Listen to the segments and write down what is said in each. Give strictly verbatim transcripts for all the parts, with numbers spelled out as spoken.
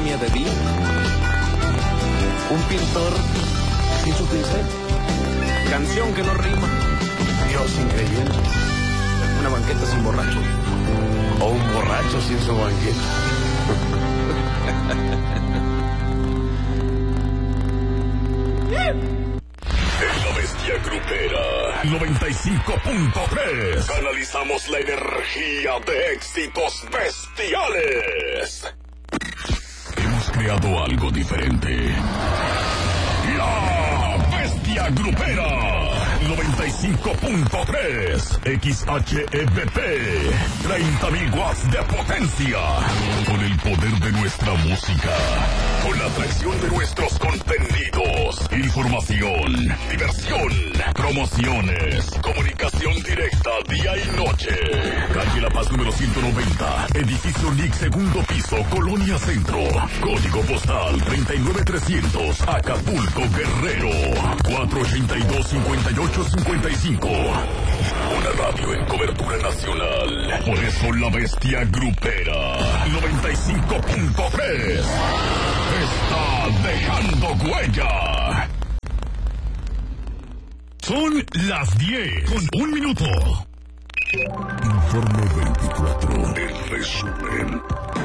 Academia de Vino. Un pintor sin su pincel. Canción que no rima. Dios increíble. Una banqueta sin borracho. O un borracho sin su banqueta. En la Bestia Grupera noventa y cinco punto tres canalizamos la energía de éxitos bestiales. Hemos creado algo diferente. La Bestia Grupera noventa y cinco punto tres X H E V P, treinta mil watts de potencia, con el poder de nuestra música, con la atracción de nuestros contenidos, información, diversión, promociones, comunicación directa día y noche. Calle La Paz número ciento noventa, edificio L I C, segundo piso, Colonia Centro, código postal treinta y nueve trescientos, Acapulco, Guerrero, cuatro ochenta y dos, cincuenta y ocho cincuenta y cinco. Una radio en cobertura nacional. Por eso la Bestia Grupera noventa y cinco punto tres está dejando huella. Son las diez con un minuto. Informe veinticuatro, el resumen.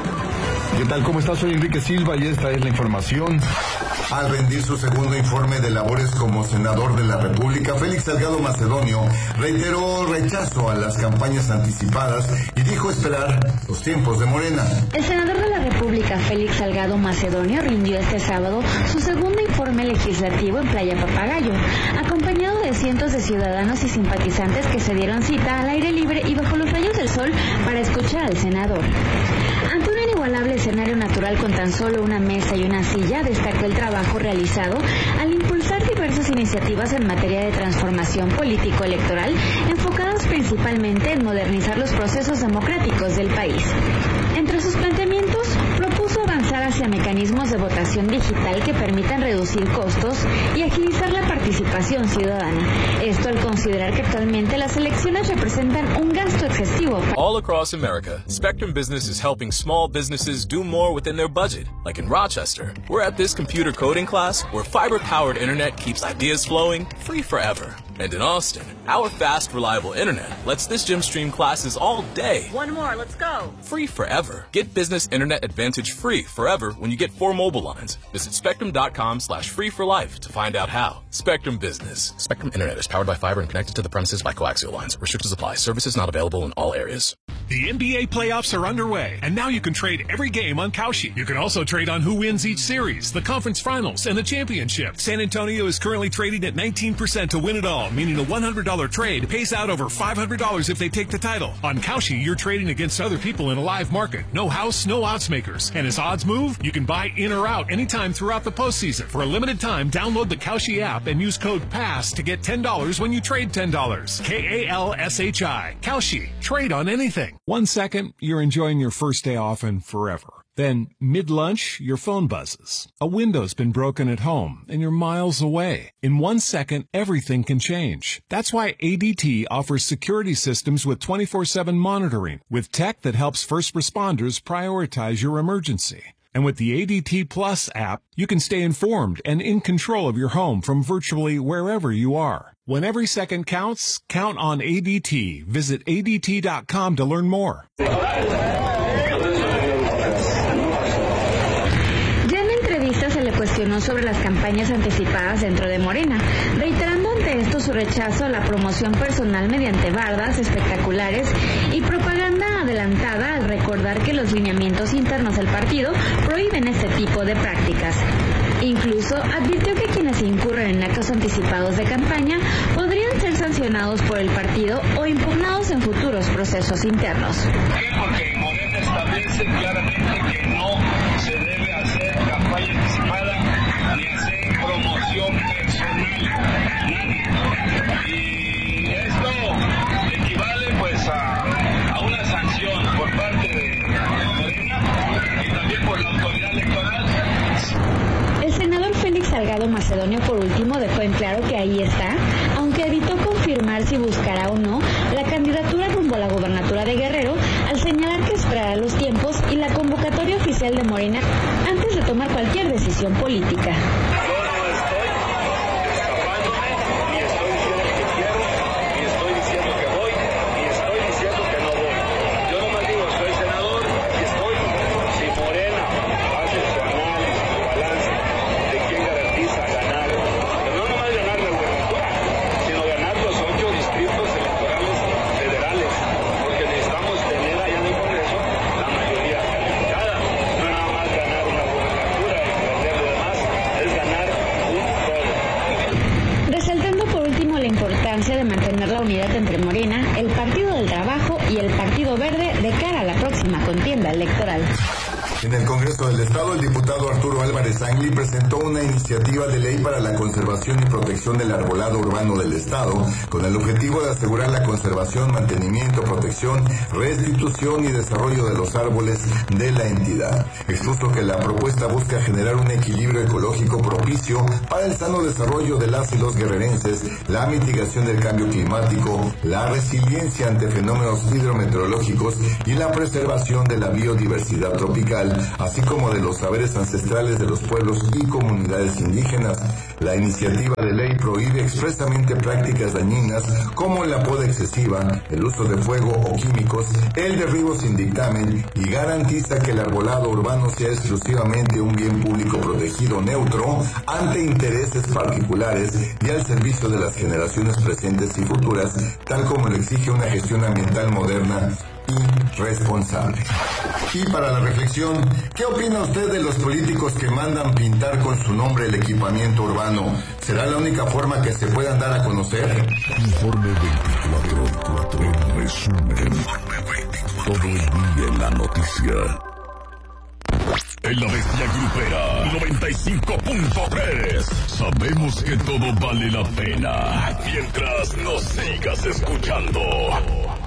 ¿Qué tal? ¿Cómo estás? Soy Enrique Silva y esta es la información. Al rendir su segundo informe de labores como senador de la República, Félix Salgado Macedonio reiteró rechazo a las campañas anticipadas y dijo esperar los tiempos de Morena. El senador de la República, Félix Salgado Macedonio, rindió este sábado su segundo informe legislativo en Playa Papagayo, acompañado de cientos de ciudadanos y simpatizantes que se dieron cita al aire libre y bajo los rayos del sol para escuchar al senador. Ante un inigualable escenario natural con tan solo una mesa y una silla, destacó el trabajo realizado al impulsar diversas iniciativas en materia de transformación político-electoral, enfocadas principalmente en modernizar los procesos democráticos del país. Entre sus planteamientos, propuso avanzar hacia mecanismos de votación digital que permitan reducir costos y agilizar la participación ciudadana. Esto al considerar que actualmente las elecciones representan un gasto excesivo. All across America, Spectrum Business is helping small businesses do more within their budget. Like in Rochester, we're at this computer coding class where fiber-powered internet keeps ideas flowing free forever. And in Austin, our fast, reliable internet lets this gym stream classes all day. One more, let's go. Free forever. Get Business Internet Advantage free forever when you get four mobile lines. Visit spectrum.com slash free for life to find out how. Spectrum Business. Spectrum Internet is powered by fiber and connected to the premises by coaxial lines. Restrictions apply. Services not available in all areas. The N B A playoffs are underway, and now you can trade every game on Kalshi. You can also trade on who wins each series, the conference finals, and the championship. San Antonio is currently trading at nineteen percent to win it all, meaning a one hundred dollars trade pays out over five hundred dollars if they take the title. On Kalshi, you're trading against other people in a live market. No house, no odds makers. And as odds move, you can buy in or out anytime throughout the postseason. For a limited time, download the Kalshi app and use code PASS to get ten dollars when you trade ten dollars. K A L S H I. Kalshi. Trade on anything. One second, you're enjoying your first day off and forever. Then, mid-lunch, your phone buzzes. A window's been broken at home, and you're miles away. In one second, everything can change. That's why A D T offers security systems with twenty-four seven monitoring, with tech that helps first responders prioritize your emergency. And with the A D T Plus app, you can stay informed and in control of your home from virtually wherever you are. When every second counts, count on A D T. Visit A D T dot com to learn more. Cuestionó sobre las campañas anticipadas dentro de Morena, reiterando ante esto su rechazo a la promoción personal mediante bardas, espectaculares y propaganda adelantada, al recordar que los lineamientos internos del partido prohíben este tipo de prácticas. Incluso advirtió que quienes incurren en actos anticipados de campaña podrían ser sancionados por el partido o impugnados en futuros procesos internos. Porque Morena establece claramente que no se debe hacer campaña anticipada ni hacer promoción personal, nadie. Y esto equivale pues a, a una sanción por parte de Morena y también por la autoridad electoral. El senador Félix Salgado Macedonio, por último, dejó en claro que ahí está, aunque evitó confirmar si buscará o no la candidatura rumbo a la gubernatura de Guerrero, al señalar que esperará los tiempos y la convocatoria oficial oficial de Morena antes de tomar cualquier decisión política. De mantener la unidad entre Morena, el Partido del Trabajo y el Partido Verde de cara a la próxima contienda electoral. En el Congreso del Estado, el diputado Arturo Álvarez Angli presentó una iniciativa de ley para la conservación y protección del arbolado urbano del Estado, con el objetivo de asegurar la conservación, mantenimiento, protección, restitución y desarrollo de los árboles de la entidad. Expuso que la propuesta busca generar un equilibrio ecológico propicio para el sano desarrollo de las y los guerrerenses, la mitigación del cambio climático, la resiliencia ante fenómenos hidrometeorológicos y la preservación de la biodiversidad tropical, así como de los saberes ancestrales de los pueblos y comunidades indígenas. La iniciativa de ley prohíbe expresamente prácticas dañinas como la poda excesiva, el uso de fuego o químicos, el derribo sin dictamen y garantiza que el arbolado urbano sea exclusivamente un bien público protegido neutro ante intereses particulares y al servicio de las generaciones presentes y futuras, tal como lo exige una gestión ambiental moderna y responsable. Y para la reflexión, ¿qué opina usted de los políticos que mandan pintar con su nombre el equipamiento urbano? ¿Será la única forma que se puedan dar a conocer? Informe veinticuatro, en resumen, todo el día en la noticia. En la Bestia Grupera noventa y cinco punto tres sabemos que todo vale la pena mientras nos sigas escuchando.